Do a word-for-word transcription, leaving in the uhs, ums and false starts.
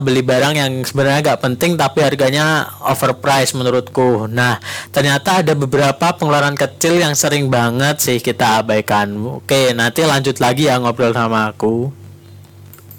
beli barang yang sebenarnya gak penting tapi harganya overpriced menurutku. Nah, ternyata ada beberapa pengeluaran kecil yang sering banget sih kita abaikan. Oke, nanti lanjut lagi ya ngobrol sama aku.